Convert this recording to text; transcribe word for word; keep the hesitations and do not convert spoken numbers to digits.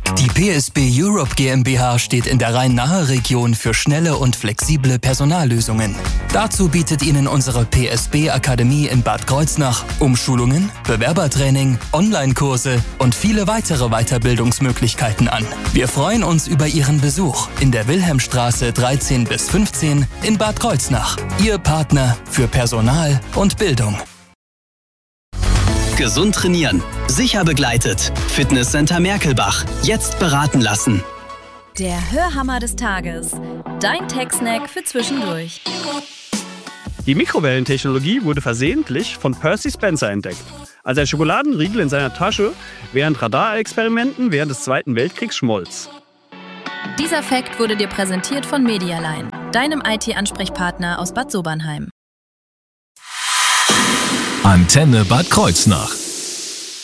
Die P S B Europe GmbH steht in der Rhein-Nahe-Region für schnelle und flexible Personallösungen. Dazu bietet Ihnen unsere P S B-Akademie in Bad Kreuznach Umschulungen, Bewerbertraining, Online-Kurse und viele weitere Weiterbildungsmöglichkeiten an. Wir freuen uns über Ihren Besuch in der Wilhelmstraße dreizehn bis fünfzehn in Bad Kreuznach. Ihr Partner für Personal und Bildung. Gesund trainieren, sicher begleitet. Fitnesscenter Merkelbach. Jetzt beraten lassen. Der Hörhammer des Tages. Dein Tech-Snack für zwischendurch. Die Mikrowellentechnologie wurde versehentlich von Percy Spencer entdeckt, als ein Schokoladenriegel in seiner Tasche während Radarexperimenten während des Zweiten Weltkriegs schmolz. Dieser Fakt wurde dir präsentiert von Medialine, deinem I T-Ansprechpartner aus Bad Sobernheim. Antenne Bad Kreuznach.